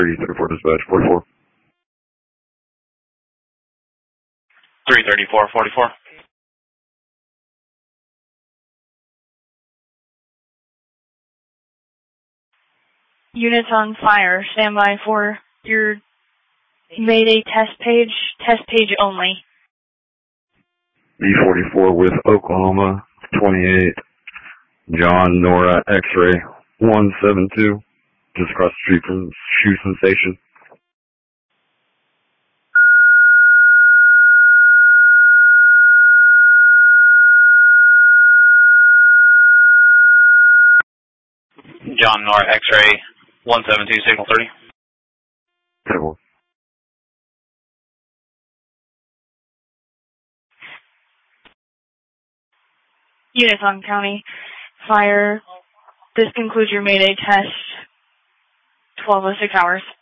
334 dispatch, 44. 334, 44. Units on fire. Stand by for your Mayday test page only. B44 with Oklahoma 28, John Nora X-ray 172, just across the street from Houston Station. John Nora X-ray 172, signal 30. Table. Units on county fire. This concludes your Mayday test. 12:06 hours.